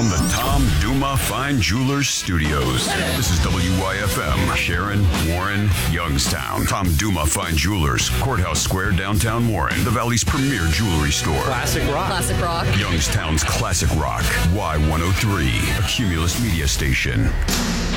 from the Tom Duma Fine Jewelers Studios. This is WYFM, Sharon, Warren, Youngstown. Tom Duma Fine Jewelers, Courthouse Square, downtown Warren, the Valley's premier jewelry store. Classic rock. Classic rock. Youngstown's classic rock. Y103, a Cumulus media station.